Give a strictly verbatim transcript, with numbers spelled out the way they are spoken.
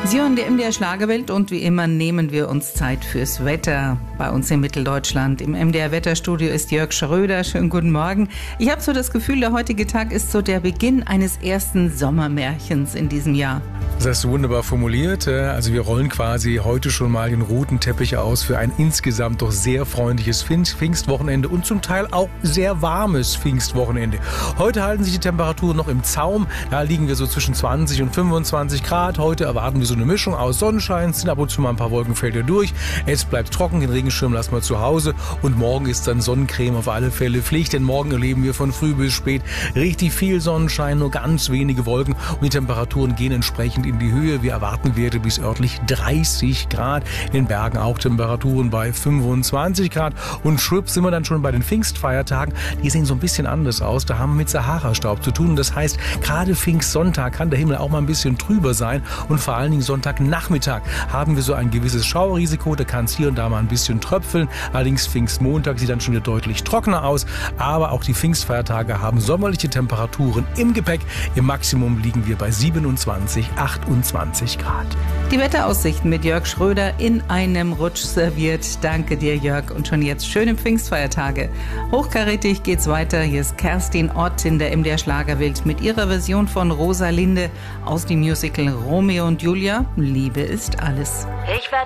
Sie hören die M D R Schlagerwelt und wie immer nehmen wir uns Zeit fürs Wetter bei uns in Mitteldeutschland. Im M D R Wetterstudio ist Jörg Schröder. Schönen guten Morgen. Ich habe so das Gefühl, der heutige Tag ist so der Beginn eines ersten Sommermärchens in diesem Jahr. Das hast du wunderbar formuliert. Also wir rollen quasi heute schon mal den roten Teppich aus für ein insgesamt doch sehr freundliches Pfingstwochenende und zum Teil auch sehr warmes Pfingstwochenende. Heute halten sich die Temperaturen noch im Zaum. Da liegen wir so zwischen zwanzig und fünfundzwanzig Grad. Heute erwarten wir so eine Mischung aus Sonnenschein, sind ab und zu mal ein paar Wolkenfelder durch. Es bleibt trocken, den Regenschirm lassen wir zu Hause. Und morgen ist dann Sonnencreme auf alle Fälle Pflicht, denn morgen erleben wir von früh bis spät richtig viel Sonnenschein, nur ganz wenige Wolken. Und die Temperaturen gehen entsprechend in die Höhe. Wir erwarten Werte bis örtlich dreißig Grad. In den Bergen auch Temperaturen bei fünfundzwanzig Grad. Und schwupp sind wir dann schon bei den Pfingstfeiertagen. Die sehen so ein bisschen anders aus. Da haben wir mit Sahara-Staub zu tun. Das heißt, gerade Pfingstsonntag kann der Himmel auch mal ein bisschen trüber sein. Und vor allen Dingen Sonntagnachmittag haben wir so ein gewisses Schauerrisiko. Da kann es hier und da mal ein bisschen tröpfeln. Allerdings Pfingstmontag sieht dann schon wieder deutlich trockener aus. Aber auch die Pfingstfeiertage haben sommerliche Temperaturen im Gepäck. Im Maximum liegen wir bei siebenundzwanzig, achtundzwanzig Grad. Die Wetteraussichten mit Jörg Schröder in einem Rutsch serviert. Danke dir, Jörg. Und schon jetzt schöne Pfingstfeiertage. Hochkarätig geht's weiter. Hier ist Kerstin Ott in der M D R Schlagerwelt mit ihrer Version von Rosalinde aus dem Musical Romeo und Julia. Liebe ist alles. Ich